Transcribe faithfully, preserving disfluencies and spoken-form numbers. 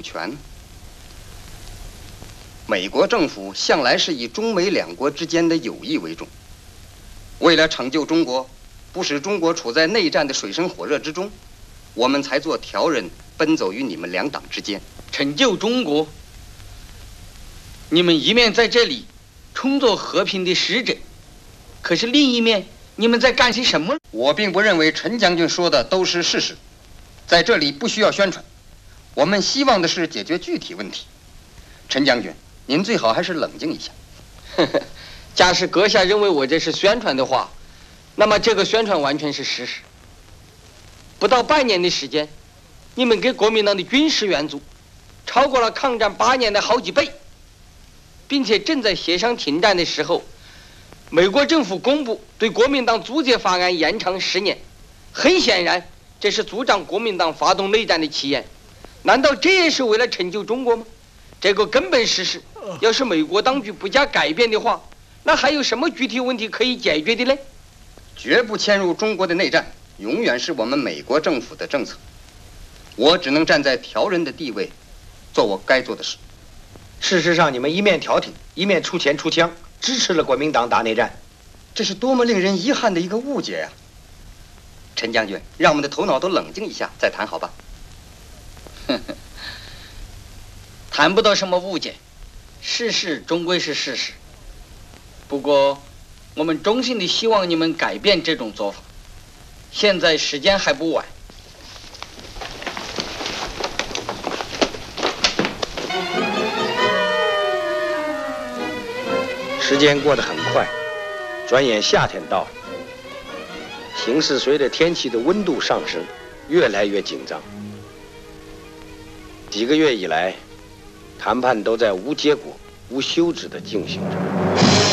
权。美国政府向来是以中美两国之间的友谊为重，为了成就中国，不使中国处在内战的水深火热之中，我们才做调人，奔走于你们两党之间。 成就中国，你们一面在这里充作和平的使者，可是另一面你们在干些什么？ 我并不认为陈将军说的都是事实，在这里不需要宣传，我们希望的是解决具体问题。陈将军，您最好还是冷静一下。 假使阁下认为我这是宣传的话，那么这个宣传完全是事实。不到半年的时间，你们给国民党的军事援助超过了抗战八年的好几倍，并且正在协商停战的时候，美国政府公布对国民党租借法案延长十年，很显然这是阻挡国民党发动内战的起因。难道这也是为了成就中国吗？这个根本事实，要是美国当局不加改变的话，那还有什么具体问题可以解决的呢？ 绝不迁入中国的内战，永远是我们美国政府的政策。我只能站在调人的地位，做我该做的事。 事实上，你们一面调停，一面出钱出枪，支持了国民党打内战， 这是多么令人遗憾的一个误解呀！陈将军，让我们的头脑都冷静一下，再谈好吧？ 哼哼，谈不到什么误解，事实终归是事实。不过，我们衷心的希望你们改变这种做法。现在时间还不晚。 时间过得很快，转眼夏天到了。形势随着天气的温度上升，越来越紧张。几个月以来，谈判都在无结果、无休止地进行着。